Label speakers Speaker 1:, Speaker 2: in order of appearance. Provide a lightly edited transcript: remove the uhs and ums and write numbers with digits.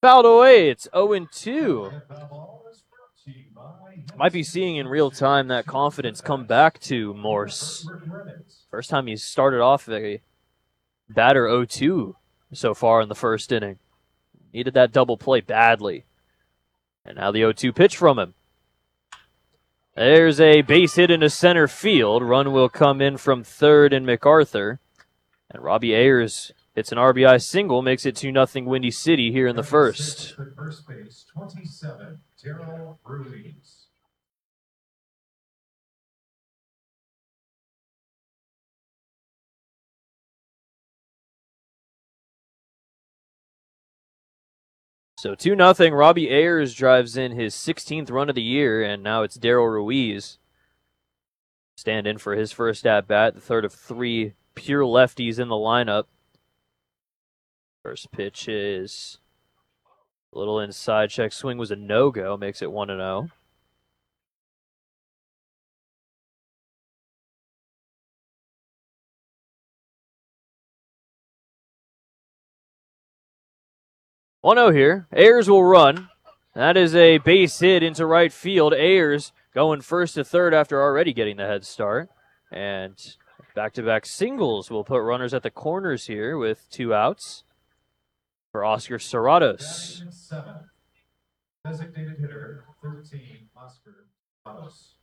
Speaker 1: Fouled away. It's 0-2. Might be seeing in real time that confidence come back to Morse. First time he's started off a batter 0-2 so far in the first inning. Needed that double play badly. And now the 0-2 pitch from him. There's a base hit into center field. Run will come in from third and MacArthur. And Robbie Ayers hits an RBI single, makes it 2-0 Windy City here in the first.
Speaker 2: First base, 27, Darrell Ruiz.
Speaker 1: So 2-0, Robbie Ayers drives in his 16th run of the year, and now it's Darrell Ruiz. Stand in for his first at-bat, the third of three pure lefties in the lineup. First pitch is a little inside check swing, was a no-go, makes it 1-0. Here. Ayers will run. That is a base hit into right field. Ayers going first to third after already getting the head start. And back-to-back singles will put runners at the corners here with 2 outs for Oscar Serratos.
Speaker 2: Designated hitter, 13, Oscar Serratos.